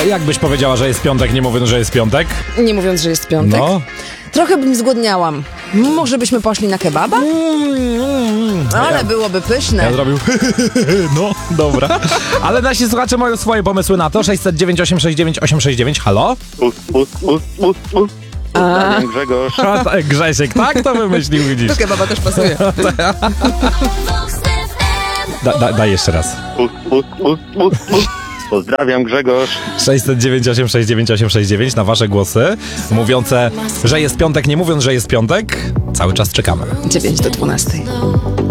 Jak byś powiedziała, że jest piątek, nie mówiąc, że jest piątek? Nie mówiąc, że jest piątek. No. Trochę bym zgłodniałam. Może byśmy poszli na kebaba? Ale byłoby pyszne. Ja zrobił no, dobra. Ale nasi słuchacze mają swoje pomysły na to. 609 869 869. Halo? Pozdrawiam, Grzegorz. Grzesiek, tak to wymyślił, widzisz. Do kebaba też pasuje. Daj jeszcze raz. Pozdrawiam, Grzegorz. 609 869 869 na wasze głosy mówiące, że jest piątek, nie mówiąc, że jest piątek. Cały czas czekamy. 9 do 12.